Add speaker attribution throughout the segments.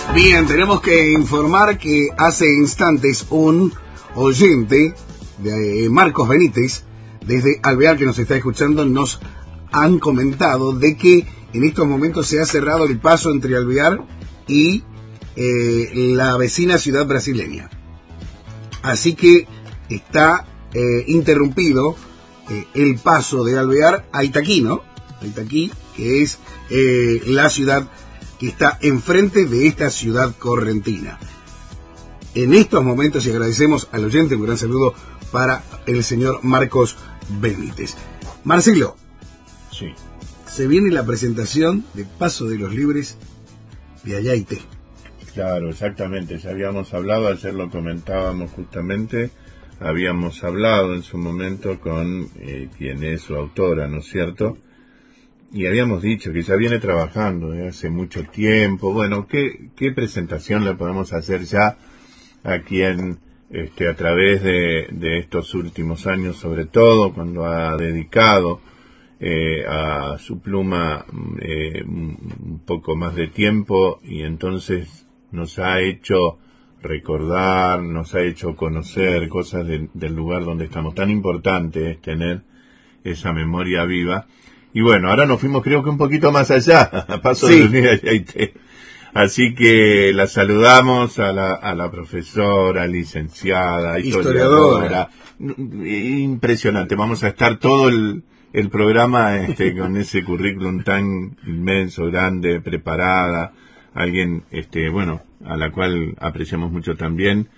Speaker 1: Bien, tenemos que informar que hace instantes un oyente de Marcos Benítez, desde Alvear, que nos está escuchando, nos han comentado de que en estos momentos se ha cerrado el paso entre Alvear y la vecina ciudad brasileña. Así que está interrumpido el paso de Alvear a Itaquí, ¿no? A Itaquí, que es la ciudad que está enfrente de esta ciudad correntina. En estos momentos, y agradecemos al oyente, un gran saludo para el señor Marcos Benítez. Marcelo,
Speaker 2: sí,
Speaker 1: se viene la presentación de Paso de los Libres de Ayaité.
Speaker 2: Claro, exactamente, ya habíamos hablado, ayer lo comentábamos justamente, habíamos hablado en su momento con quien es su autora, ¿no es cierto? Y habíamos dicho que ya viene trabajando hace mucho tiempo. Bueno, ¿qué presentación le podemos hacer ya a quien, a través de estos últimos años, sobre todo, cuando ha dedicado a su pluma un poco más de tiempo, y entonces nos ha hecho recordar, nos ha hecho conocer cosas del lugar donde estamos? Tan importante es tener esa memoria viva. Y bueno, ahora nos fuimos, creo que un poquito más allá, a Paso de los Libres de Ayaité. Así que la saludamos a la profesora, licenciada, historiadora. Impresionante. Vamos a estar todo el programa con ese currículum tan inmenso, grande, preparada. Alguien, bueno, a la cual apreciamos mucho también.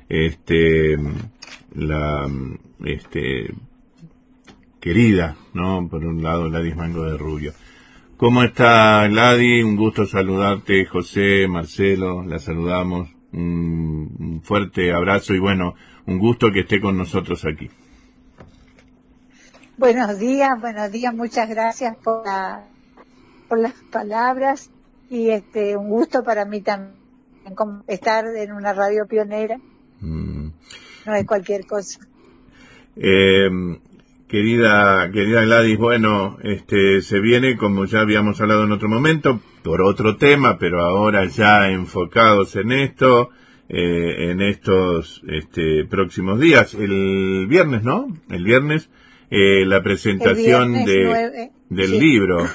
Speaker 2: Querida, ¿no? Por un lado, Gladys Mango de Rubio. ¿Cómo está, Gladys? Un gusto saludarte, José, Marcelo, la saludamos. Un fuerte abrazo y bueno, un gusto que esté con nosotros aquí.
Speaker 3: Buenos días, muchas gracias por las palabras y un gusto para mí también estar en una radio pionera. No es cualquier cosa.
Speaker 2: Querida Gladys, bueno, se viene, como ya habíamos hablado en otro momento, por otro tema, pero ahora ya enfocados en esto, en estos próximos días. El viernes, ¿no? El viernes, la presentación del libro,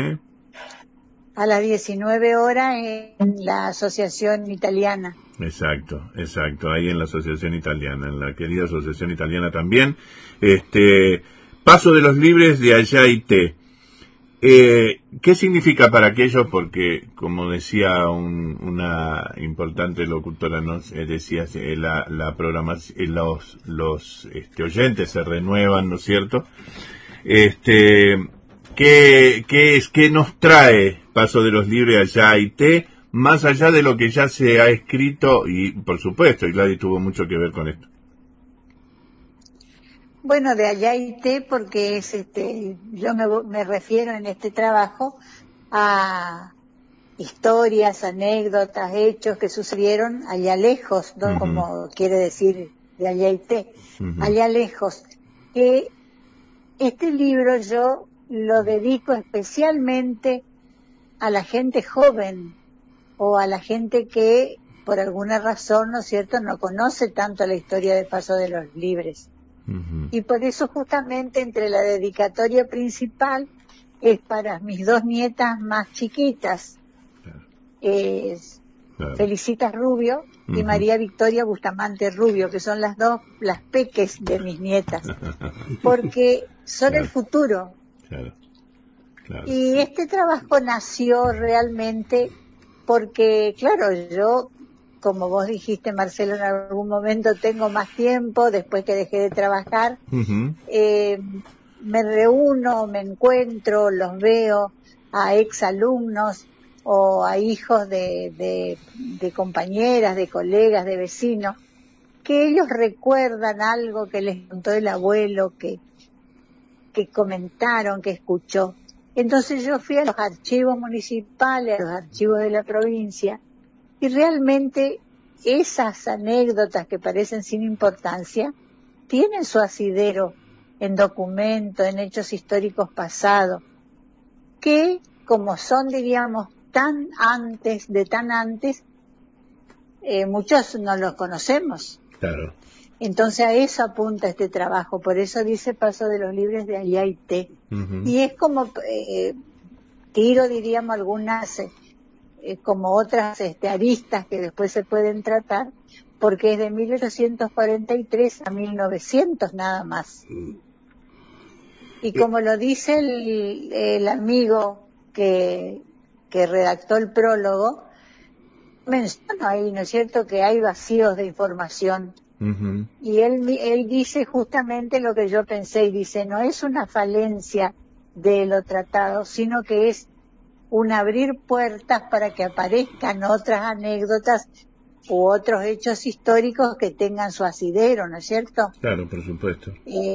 Speaker 3: a las 19 horas en la Asociación Italiana.
Speaker 2: Exacto, ahí en la Asociación Italiana, en la querida Asociación Italiana también. Paso de los Libres de Ayaité. ¿Qué significa para aquellos? Porque, como decía una importante locutora, nos decía, la programación, los oyentes se renuevan, ¿no es cierto? ¿Qué nos trae Paso de los Libres a Ayaité, más allá de lo que ya se ha escrito? Y, por supuesto, y Gladys tuvo mucho que ver con esto.
Speaker 3: Bueno, de Ayaité, porque es yo me refiero en este trabajo a historias, anécdotas, hechos que sucedieron allá lejos, ¿no? Uh-huh. Como quiere decir de Ayaité, uh-huh. Allá lejos. Que este libro yo lo dedico especialmente a la gente joven o a la gente que por alguna razón, ¿no es cierto?, no conoce tanto la historia de Paso de los Libres. Uh-huh. Y por eso justamente entre la dedicatoria principal es para mis dos nietas más chiquitas, claro. Felicitas Rubio y uh-huh. María Victoria Bustamante Rubio, que son las peques de mis nietas, porque son claro. El futuro.
Speaker 2: Claro.
Speaker 3: Y este trabajo nació realmente porque, claro, yo, como vos dijiste, Marcelo, en algún momento tengo más tiempo, después que dejé de trabajar, uh-huh. Me reúno, me encuentro, los veo a exalumnos o a hijos de compañeras, de colegas, de vecinos, que ellos recuerdan algo que les contó el abuelo, que comentaron, que escuchó. Entonces yo fui a los archivos municipales, a los archivos de la provincia, y realmente esas anécdotas que parecen sin importancia tienen su asidero en documentos, en hechos históricos pasados, que como son, diríamos, tan antes, muchos no los conocemos.
Speaker 2: Claro.
Speaker 3: Entonces a eso apunta este trabajo, por eso dice Paso de los Libres de Ayaité. Y es como tiro, diríamos, algunas como otras aristas que después se pueden tratar, porque es de 1843 a 1900 nada más. Y como lo dice el amigo que redactó el prólogo, menciona ahí, ¿no es cierto?, que hay vacíos de información. Y él dice justamente lo que yo pensé, y dice, no es una falencia de lo tratado, sino que es un abrir puertas para que aparezcan otras anécdotas u otros hechos históricos que tengan su asidero, ¿no es cierto?
Speaker 2: Claro, por supuesto.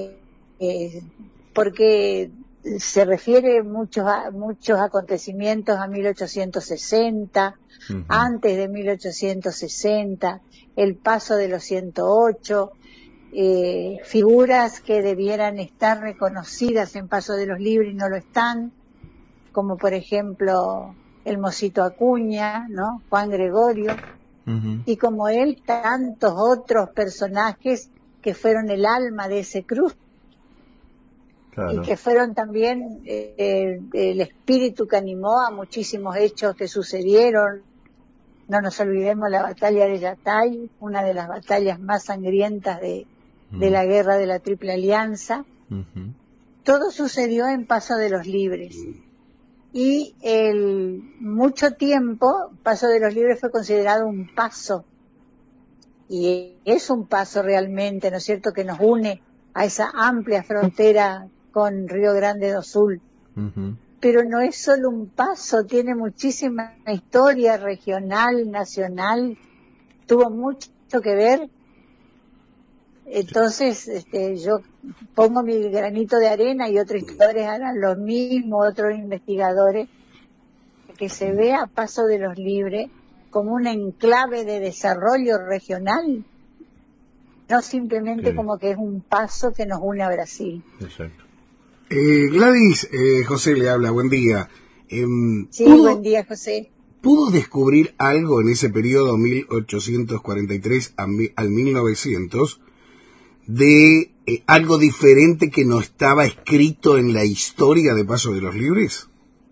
Speaker 3: Porque se refiere muchos acontecimientos a 1860, antes de 1860, el paso de los 108, figuras que debieran estar reconocidas en Paso de los Libres y no lo están, como por ejemplo el Mosito Acuña, ¿no?, Juan Gregorio, y como él tantos otros personajes que fueron el alma de ese cruce. Claro. Y que fueron también el espíritu que animó a muchísimos hechos que sucedieron. No nos olvidemos la batalla de Yatay, una de las batallas más sangrientas de la guerra de la Triple Alianza. Todo sucedió en Paso de los Libres. Y mucho tiempo Paso de los Libres fue considerado un paso. Y es un paso realmente, ¿no es cierto?, que nos une a esa amplia frontera con Río Grande do Sul. Pero no es solo un paso, tiene muchísima historia regional, nacional, tuvo mucho que ver. Entonces, yo pongo mi granito de arena y otros historiadores harán lo mismo, otros investigadores, que se vea Paso de los Libres como un enclave de desarrollo regional, no simplemente como que es un paso que nos une a Brasil.
Speaker 2: Exacto.
Speaker 1: Gladys, José le habla, buen día.
Speaker 3: Sí, buen día, José.
Speaker 1: ¿Pudo descubrir algo en ese periodo 1843 al 1900 de algo diferente que no estaba escrito en la historia de Paso de los Libres?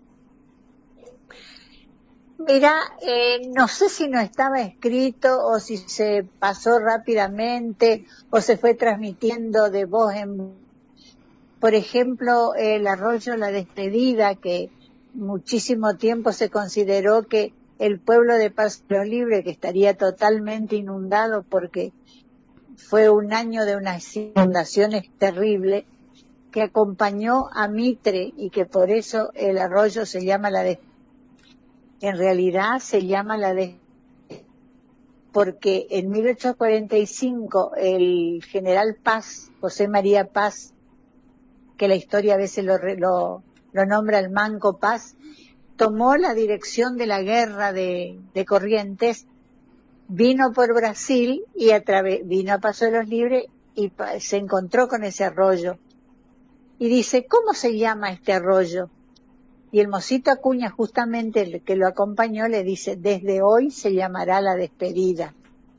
Speaker 3: Mira, no sé si no estaba escrito o si se pasó rápidamente o se fue transmitiendo de voz en voz. Por ejemplo, el arroyo La Despedida, que muchísimo tiempo se consideró que el pueblo de Paso de los Libres, que estaría totalmente inundado porque fue un año de unas inundaciones terribles, que acompañó a Mitre y que por eso el arroyo se llama La Despedida. En realidad se llama La Despedida porque en 1845 el general Paz, José María Paz, que la historia a veces lo nombra el Manco Paz, tomó la dirección de la guerra de Corrientes, vino por Brasil y vino a Paso de los Libres y se encontró con ese arroyo. Y dice, ¿cómo se llama este arroyo? Y el Mosito Acuña, justamente el que lo acompañó, le dice, desde hoy se llamará La Despedida.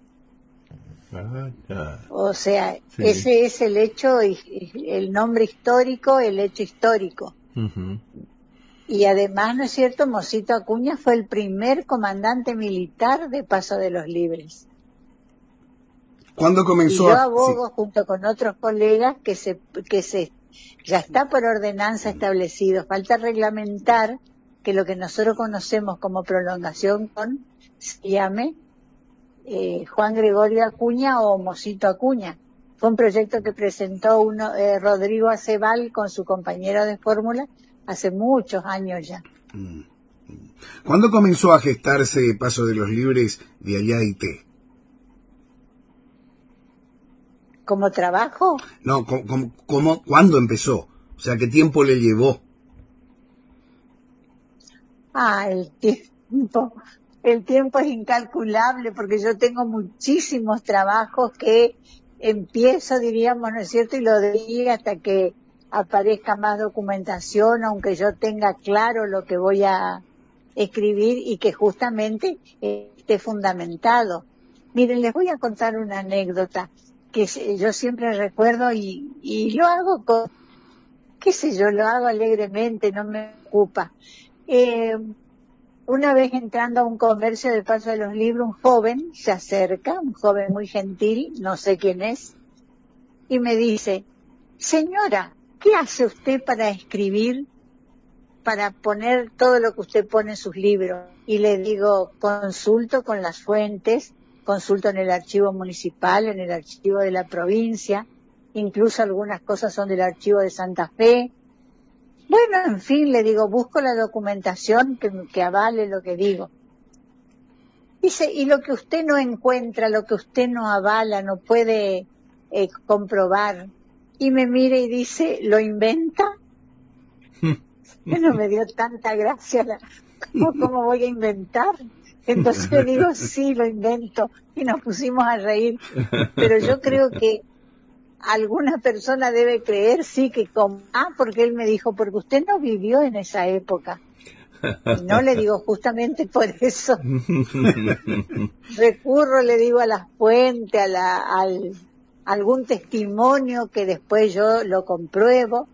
Speaker 3: O sea, sí. Ese es el hecho, el nombre histórico, el hecho histórico. Y además, ¿no es cierto?, Mosito Acuña fue el primer comandante militar de Paso de los Libres.
Speaker 1: ¿Cuándo comenzó?
Speaker 3: Y yo abogo, junto con otros colegas, que ya está por ordenanza establecido. Falta reglamentar que lo que nosotros conocemos como prolongación se llame Juan Gregorio Acuña o Mosito Acuña. Fue un proyecto que presentó Rodrigo Acebal con su compañero de fórmula hace muchos años ya.
Speaker 1: ¿Cuándo comenzó a gestarse Paso de los Libres de Ayaité?
Speaker 3: ¿Como trabajo?
Speaker 1: No, ¿cuándo empezó? O sea, ¿qué tiempo le llevó?
Speaker 3: El tiempo es incalculable porque yo tengo muchísimos trabajos que empiezo, diríamos, ¿no es cierto?, y lo digo hasta que aparezca más documentación, aunque yo tenga claro lo que voy a escribir y que justamente esté fundamentado. Miren, les voy a contar una anécdota que yo siempre recuerdo y lo hago con, qué sé yo, lo hago alegremente, no me ocupa. Una vez entrando a un comercio de Paso de los Libros, un joven se acerca, un joven muy gentil, no sé quién es, y me dice, señora, ¿qué hace usted para escribir, para poner todo lo que usted pone en sus libros? Y le digo, consulto con las fuentes, consulto en el archivo municipal, en el archivo de la provincia, incluso algunas cosas son del archivo de Santa Fe. Bueno, en fin, le digo, busco la documentación que avale lo que digo. Dice, y lo que usted no encuentra, lo que usted no avala, no puede comprobar. Y me mira y dice, ¿lo inventa? No me dio tanta gracia, ¿cómo voy a inventar? Entonces le digo, sí, lo invento. Y nos pusimos a reír. Pero yo creo que alguna persona debe creer, sí, que porque él me dijo, porque usted no vivió en esa época. Y no, le digo, justamente por eso. Recurro, le digo, a las fuentes, algún testimonio que después yo lo compruebo.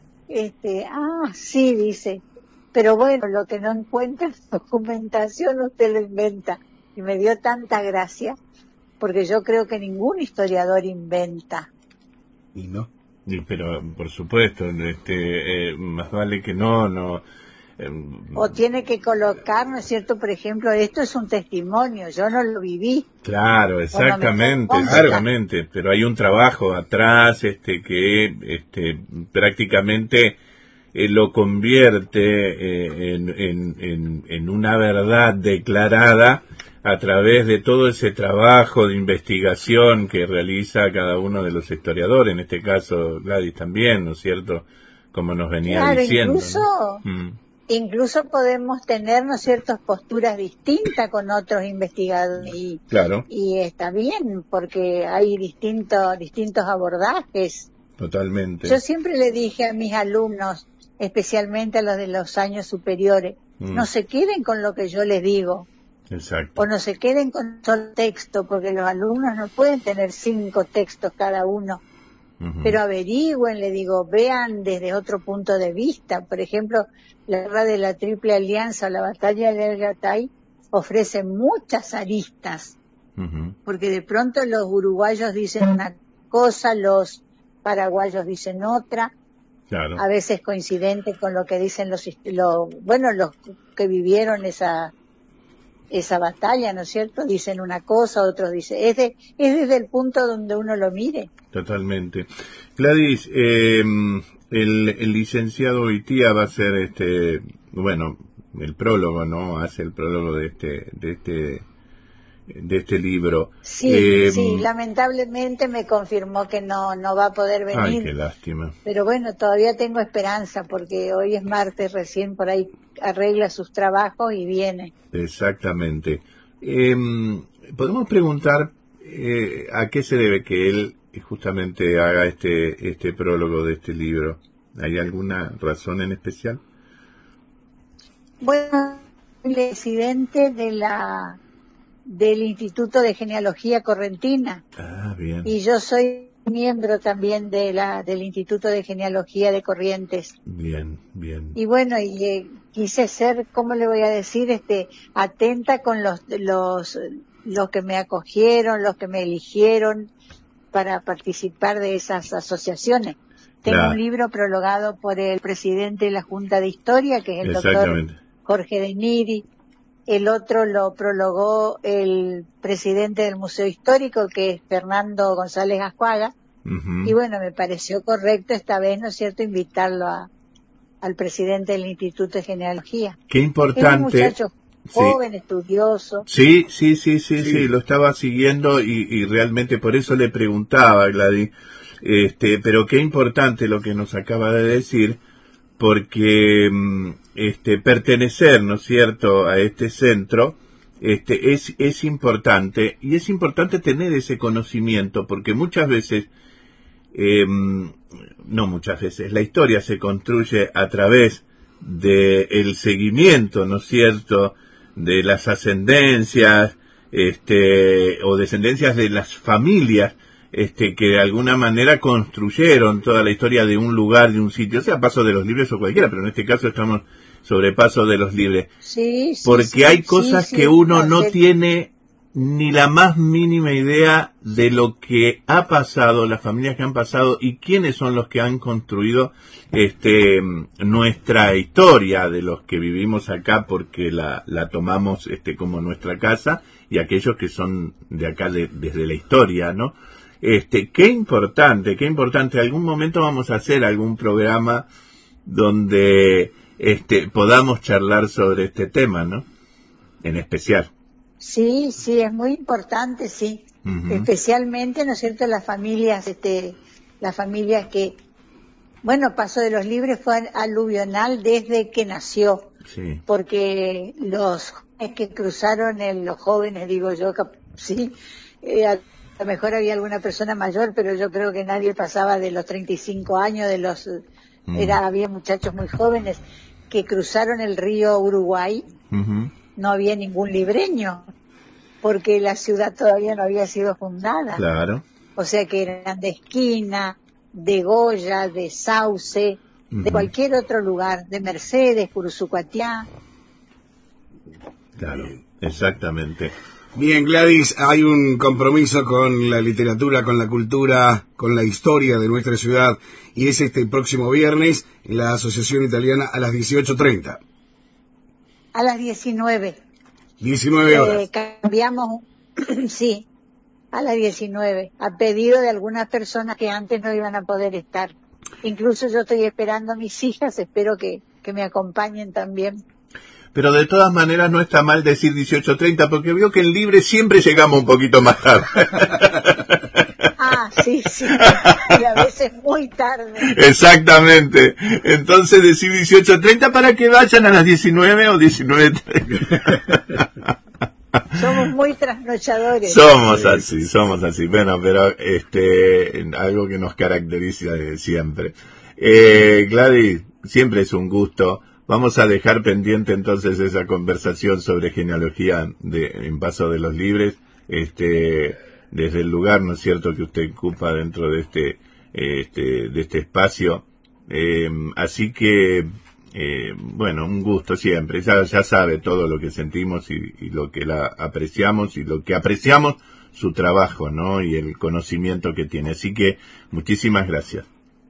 Speaker 3: Sí, dice, pero bueno, lo que no encuentra en documentación usted lo inventa. Y me dio tanta gracia, porque yo creo que ningún historiador inventa.
Speaker 1: Y no.
Speaker 2: Pero por supuesto, más vale que no.
Speaker 3: O tiene que colocar, ¿no es cierto? Por ejemplo, esto es un testimonio, yo no lo viví.
Speaker 2: Claro, exactamente, exactamente. Pero hay un trabajo atrás, que prácticamente lo convierte en una verdad declarada a través de todo ese trabajo de investigación que realiza cada uno de los historiadores, en este caso Gladys también, ¿no es cierto? Como nos venía diciendo.
Speaker 3: Incluso podemos tener, ¿no es cierto?, posturas distintas con otros investigadores.
Speaker 2: Claro.
Speaker 3: Y está bien, porque hay distintos abordajes.
Speaker 2: Totalmente.
Speaker 3: Yo siempre le dije a mis alumnos, especialmente a los de los años superiores, no se queden con lo que yo les digo.
Speaker 2: Exacto.
Speaker 3: O no se queden con solo texto, porque los alumnos no pueden tener 5 textos cada uno. Pero averigüen, le digo, vean desde otro punto de vista. Por ejemplo, la guerra de la Triple Alianza o la batalla de El Gatay ofrece muchas aristas, porque de pronto los uruguayos dicen una cosa, los paraguayos dicen otra,
Speaker 2: claro.
Speaker 3: A veces coincidente con lo que dicen los que vivieron esa batalla, ¿no es cierto? Dicen una cosa, otros dicen... Es desde el punto donde uno lo mire.
Speaker 2: Totalmente. Gladys, el licenciado Oitía va a hacer el prólogo, ¿no? Hace el prólogo de este libro.
Speaker 3: Sí, lamentablemente me confirmó que no va a poder venir.
Speaker 2: Ay, qué lástima.
Speaker 3: Pero bueno, todavía tengo esperanza, porque hoy es martes, recién por ahí arregla sus trabajos y viene.
Speaker 2: Exactamente. Podemos preguntar a qué se debe que él justamente haga este prólogo de este libro. ¿Hay alguna razón en especial?
Speaker 3: Bueno, el presidente del Instituto de Genealogía Correntina.
Speaker 2: Ah, bien.
Speaker 3: Y yo soy miembro también del Instituto de Genealogía de Corrientes.
Speaker 2: Bien, bien.
Speaker 3: Y bueno, quise ser, ¿cómo le voy a decir? Atenta con los que me acogieron, los que me eligieron para participar de esas asociaciones. Tengo un libro prologado por el presidente de la Junta de Historia, que es el doctor Jorge de Niri. El otro lo prologó el presidente del Museo Histórico, que es Fernando González Ascuaga. Y bueno, me pareció correcto esta vez, ¿no es cierto?, invitarlo al presidente del Instituto de Genealogía.
Speaker 2: Qué importante.
Speaker 3: Es un muchacho joven, estudioso.
Speaker 2: Sí, lo estaba siguiendo y realmente por eso le preguntaba, Gladys, pero qué importante lo que nos acaba de decir, porque pertenecer, ¿no es cierto?, a este centro es importante, y es importante tener ese conocimiento, porque muchas veces, la historia se construye a través del seguimiento, ¿no es cierto?, de las ascendencias, o descendencias de las familias que de alguna manera construyeron toda la historia de un lugar, de un sitio, sea Paso de los Libres o cualquiera, pero en este caso estamos sobre Paso de los Libres.
Speaker 3: Sí,
Speaker 2: porque hay cosas que uno no tiene ni la más mínima idea de lo que ha pasado, las familias que han pasado y quiénes son los que han construido nuestra historia, de los que vivimos acá porque la tomamos como nuestra casa, y aquellos que son de acá desde la historia, ¿no? Qué importante. Algún momento vamos a hacer algún programa donde podamos charlar sobre este tema, ¿no? En especial.
Speaker 3: Sí, es muy importante, sí. Uh-huh. Especialmente, ¿no es cierto?, las familias que, bueno, Paso de los Libres fue aluvional desde que nació. Sí. Porque los jóvenes que cruzaron, los jóvenes, digo yo, sí, a lo mejor había alguna persona mayor, pero yo creo que nadie pasaba de los 35 años, había muchachos muy jóvenes que cruzaron el río Uruguay. Uh-huh. No había ningún libreño, porque la ciudad todavía no había sido fundada.
Speaker 2: Claro.
Speaker 3: O sea que eran de Esquina, de Goya, de Sauce, uh-huh, de cualquier otro lugar, de Mercedes, Curuzucuatiá.
Speaker 2: Claro, exactamente.
Speaker 1: Bien, Gladys, hay un compromiso con la literatura, con la cultura, con la historia de nuestra ciudad, y es este próximo viernes en la Asociación Italiana a las 18:30.
Speaker 3: A las 19.
Speaker 1: 19 horas.
Speaker 3: Cambiamos, sí, a las 19, a pedido de algunas personas que antes no iban a poder estar. Incluso yo estoy esperando a mis hijas, espero que me acompañen también.
Speaker 2: Pero de todas maneras no está mal decir 18:30, porque veo que en Libre siempre llegamos un poquito más tarde.
Speaker 3: Ah, sí, y a veces muy tarde.
Speaker 2: Exactamente. Entonces decir 18:30 para que vayan a las 19 o 19:30.
Speaker 3: Somos muy trasnochadores.
Speaker 2: Somos así. Bueno, pero algo que nos caracteriza siempre. Gladys, siempre es un gusto. Vamos a dejar pendiente entonces esa conversación sobre genealogía en Paso de los Libres, desde el lugar, ¿no es cierto?, que usted ocupa dentro de este espacio. Así que, bueno, un gusto siempre. Ya sabe todo lo que sentimos y lo que la apreciamos y lo que apreciamos su trabajo, ¿no?, y el conocimiento que tiene. Así que, muchísimas gracias.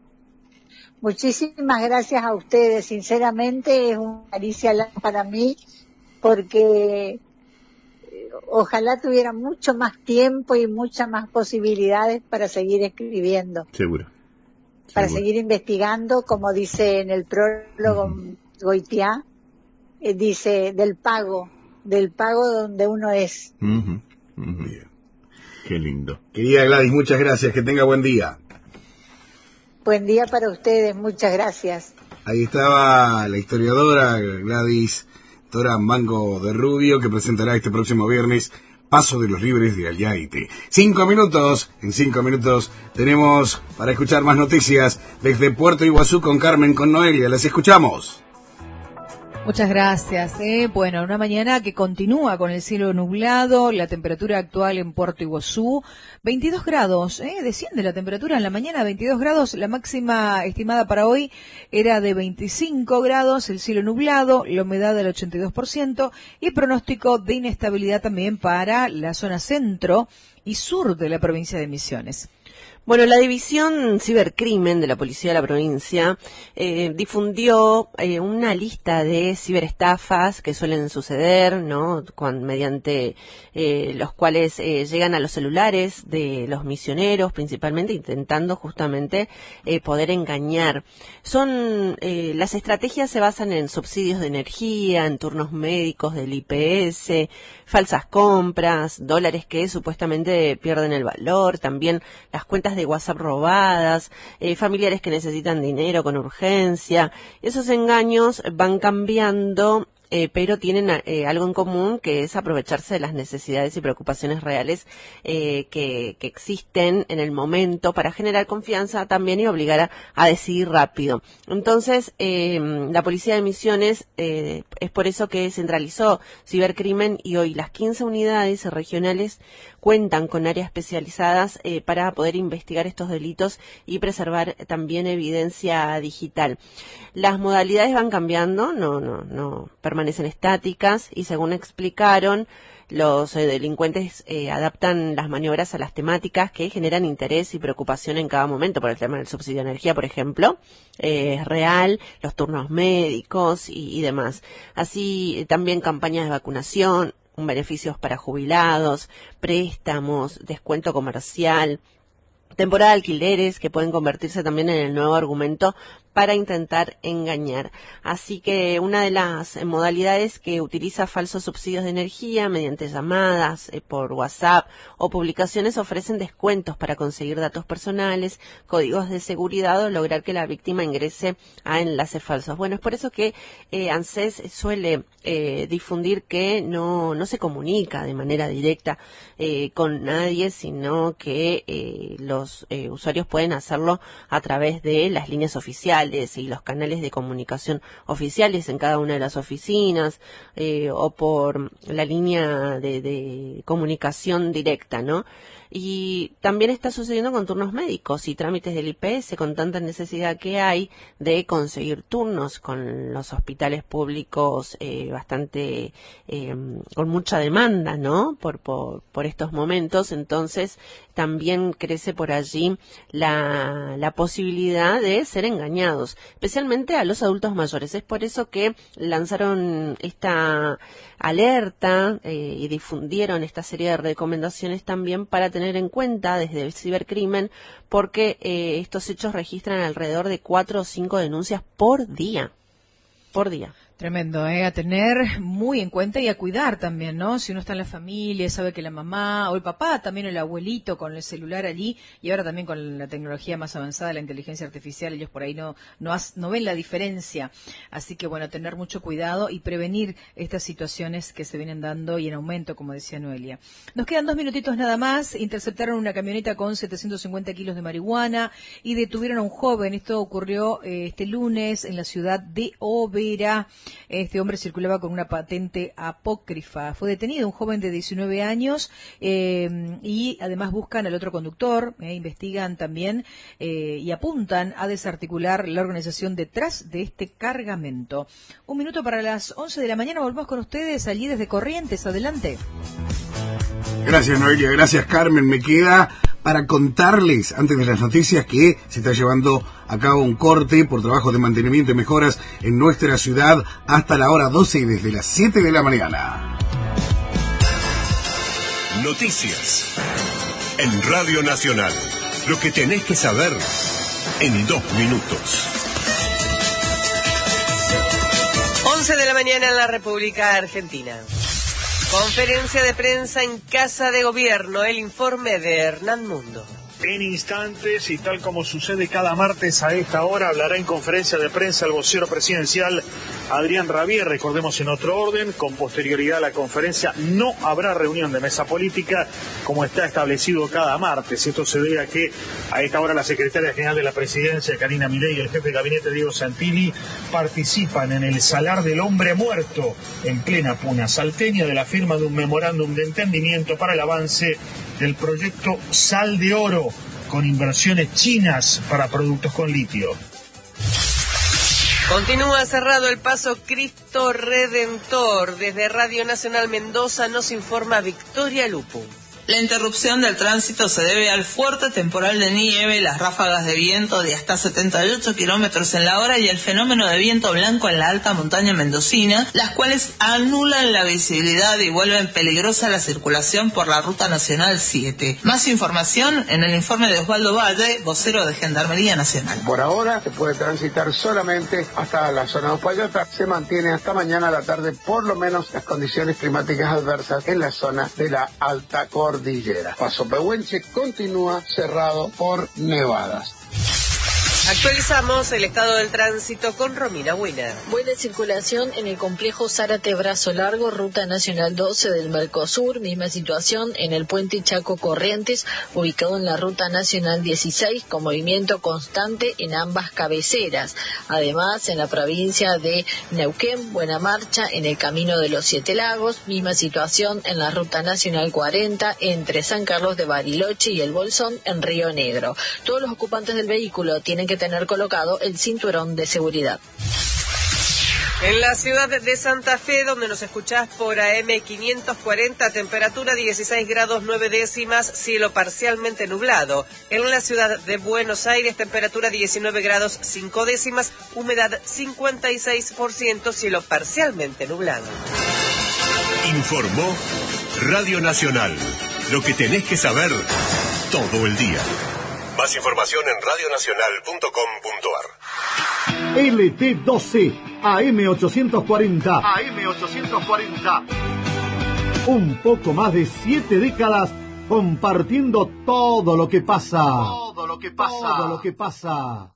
Speaker 3: Muchísimas gracias a ustedes, sinceramente es una caricia para mí, porque ojalá tuviera mucho más tiempo y muchas más posibilidades para seguir escribiendo.
Speaker 2: Seguro.
Speaker 3: Para seguir investigando, como dice en el prólogo, uh-huh, Goitiá, dice del pago donde uno es.
Speaker 2: Uh-huh. Uh-huh. Qué lindo.
Speaker 1: Querida Gladys, muchas gracias, que tenga buen día.
Speaker 3: Buen día para ustedes, muchas gracias.
Speaker 1: Ahí estaba la historiadora Gladys Tora Mango de Rubio, que presentará este próximo viernes Paso de los Libres de Ayaite. 5 minutos, en 5 minutos tenemos para escuchar más noticias desde Puerto Iguazú con Carmen, con Noelia. Las escuchamos.
Speaker 4: Muchas gracias. Bueno, una mañana que continúa con el cielo nublado, la temperatura actual en Puerto Iguazú, 22 grados, desciende la temperatura en la mañana, 22 grados, la máxima estimada para hoy era de 25 grados, el cielo nublado, la humedad del 82% y pronóstico de inestabilidad también para la zona centro y sur de la provincia de Misiones.
Speaker 5: Bueno, la División Cibercrimen de la Policía de la Provincia difundió una lista de ciberestafas que suelen suceder, ¿no?, mediante los cuales llegan a los celulares de los misioneros, principalmente intentando justamente poder engañar. Las estrategias se basan en subsidios de energía, en turnos médicos del IPS, falsas compras, dólares que supuestamente pierden el valor, también las cuentas de WhatsApp robadas, familiares que necesitan dinero con urgencia. Esos engaños van cambiando pero tienen algo en común, que es aprovecharse de las necesidades y preocupaciones reales que existen en el momento para generar confianza también y obligar a decidir rápido. Entonces, la Policía de Misiones es por eso que centralizó cibercrimen, y hoy las 15 unidades regionales cuentan con áreas especializadas para poder investigar estos delitos y preservar también evidencia digital. Las modalidades van cambiando, no permanecen estáticas, y según explicaron, los delincuentes adaptan las maniobras a las temáticas que generan interés y preocupación en cada momento. Por el tema del subsidio de energía, por ejemplo, es real, los turnos médicos y demás. Así también campañas de vacunación, beneficios para jubilados, préstamos, descuento comercial, temporada de alquileres, que pueden convertirse también en el nuevo argumento para intentar engañar. Así que una de las modalidades que utiliza falsos subsidios de energía mediante llamadas por WhatsApp o publicaciones ofrecen descuentos para conseguir datos personales, códigos de seguridad o lograr que la víctima ingrese a enlaces falsos. Bueno, es por eso que ANSES suele difundir que no se comunica de manera directa con nadie, sino que los usuarios pueden hacerlo a través de las líneas oficiales y los canales de comunicación oficiales en cada una de las oficinas, o por la línea de comunicación directa, ¿no? Y también está sucediendo con turnos médicos y trámites del IPS, con tanta necesidad que hay de conseguir turnos con los hospitales públicos bastante con mucha demanda, ¿no? Por estos momentos. Entonces también crece por allí la posibilidad de ser engañados, especialmente a los adultos mayores. Es por eso que lanzaron esta alerta y difundieron esta serie de recomendaciones también para tener en cuenta desde el cibercrimen, porque estos hechos registran alrededor de 4 o 5 denuncias por día.
Speaker 4: Tremendo, a tener muy en cuenta y a cuidar también, ¿no? Si uno está en la familia, sabe que la mamá o el papá, también el abuelito con el celular allí, y ahora también con la tecnología más avanzada, la inteligencia artificial, ellos por ahí no ven la diferencia. Así que bueno, tener mucho cuidado y prevenir estas situaciones que se vienen dando y en aumento, como decía Noelia. Nos quedan 2 minutitos nada más. Interceptaron una camioneta con 750 kilos de marihuana y detuvieron a un joven. Esto ocurrió este lunes en la ciudad de Oberá. Este hombre circulaba con una patente apócrifa. Fue detenido un joven de 19 años y además buscan al otro conductor, investigan también y apuntan a desarticular la organización detrás de este cargamento. 1 minuto para las 11 de la mañana, volvemos con ustedes allí desde Corrientes. Adelante.
Speaker 1: Gracias, Noelia, gracias, Carmen. Me queda para contarles, antes de las noticias, que se está llevando a cabo un corte por trabajo de mantenimiento y mejoras en nuestra ciudad hasta la hora 12 y desde las 7 de la mañana.
Speaker 6: Noticias en Radio Nacional. Lo que tenés que saber en 2 minutos.
Speaker 7: 11 de la mañana en la República Argentina. Conferencia de prensa en Casa de Gobierno, el informe de Hernán Mundo.
Speaker 8: En instantes, y tal como sucede cada martes a esta hora, hablará en conferencia de prensa el vocero presidencial Adrián Rabier. Recordemos, en otro orden, con posterioridad a la conferencia no habrá reunión de mesa política como está establecido cada martes. Esto se debe a que a esta hora la secretaria general de la presidencia, Karina Milei, y el jefe de gabinete, Diego Santilli, participan en el Salar del Hombre Muerto en plena Puna salteña de la firma de un memorándum de entendimiento para el avance del proyecto Sal de Oro, con inversiones chinas para productos con litio.
Speaker 7: Continúa cerrado el paso Cristo Redentor. Desde Radio Nacional Mendoza nos informa Victoria Lupu.
Speaker 9: La interrupción del tránsito se debe al fuerte temporal de nieve, las ráfagas de viento de hasta 78 kilómetros en la hora y el fenómeno de viento blanco en la alta montaña mendocina, las cuales anulan la visibilidad y vuelven peligrosa la circulación por la Ruta Nacional 7. Más información en el informe de Osvaldo Valle, vocero de Gendarmería Nacional.
Speaker 10: Por ahora se puede transitar solamente hasta la zona de Uspallata. Se mantiene hasta mañana a la tarde por lo menos las condiciones climáticas adversas en la zona de la alta cordillera. Paso Pehuenche continúa cerrado por nevadas.
Speaker 7: Actualizamos el estado del tránsito con Romina Wiener.
Speaker 11: Buena circulación en el complejo Zárate Brazo Largo, Ruta Nacional 12 del Mercosur. Misma situación en el puente Chaco Corrientes, ubicado en la Ruta Nacional 16, con movimiento constante en ambas cabeceras. Además, en la provincia de Neuquén, buena marcha en el Camino de los Siete Lagos. Misma situación en la Ruta Nacional 40, entre San Carlos de Bariloche y El Bolsón, en Río Negro. Todos los ocupantes del vehículo tienen que tener colocado el cinturón de seguridad.
Speaker 7: En la ciudad de Santa Fe, donde nos escuchás por AM 540, temperatura 16 grados 9 décimas, cielo parcialmente nublado. En la ciudad de Buenos Aires, temperatura 19 grados 5 décimas, humedad 56%, cielo parcialmente nublado.
Speaker 6: Informó Radio Nacional. Lo que tenés que saber todo el día. Más información en radionacional.com.ar.
Speaker 12: LT12 AM840. AM840. Un poco más de 7 décadas compartiendo todo lo que pasa. Todo lo que pasa. Todo lo que pasa.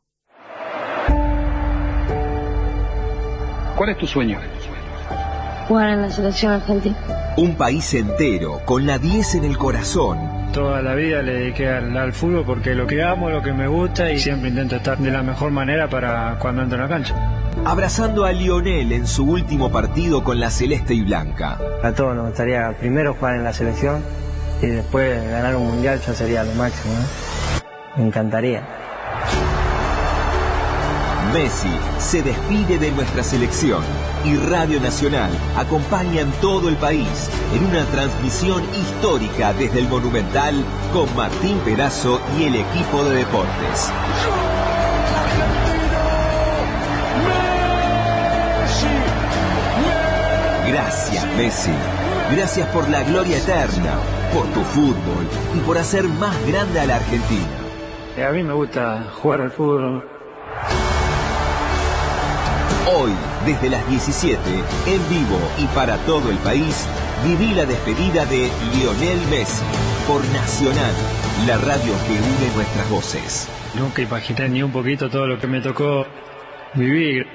Speaker 13: ¿Cuál es tu sueño?
Speaker 14: Jugar en la selección argentina.
Speaker 15: Un país entero con la 10 en el corazón.
Speaker 16: Toda la vida le dediqué al fútbol porque lo que amo, lo que me gusta, y siempre intento estar de la mejor manera para cuando entro en la cancha.
Speaker 15: Abrazando a Lionel en su último partido con la celeste y blanca.
Speaker 17: A todos nos gustaría primero jugar en la selección y después ganar un mundial, ya sería lo máximo, ¿eh? Me encantaría.
Speaker 15: Messi se despide de nuestra selección y Radio Nacional acompaña en todo el país en una transmisión histórica desde el Monumental con Martín Perazzo y el equipo de deportes. Gracias, Messi. Gracias por la gloria eterna, por tu fútbol y por hacer más grande a la Argentina.
Speaker 16: A mí me gusta jugar al fútbol.
Speaker 15: Hoy, desde las 17, en vivo y para todo el país, viví la despedida de Lionel Messi por Nacional, la radio que une nuestras voces.
Speaker 16: Nunca imaginé ni un poquito todo lo que me tocó vivir.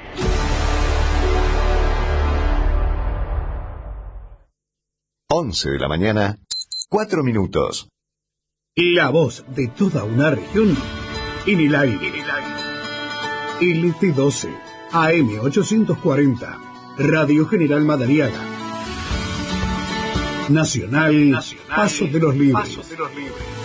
Speaker 6: De la mañana, 4 minutos.
Speaker 1: La voz de toda una región en el aire. LT12 AM840, Radio General Madariaga. Nacional, Paso de los Libres.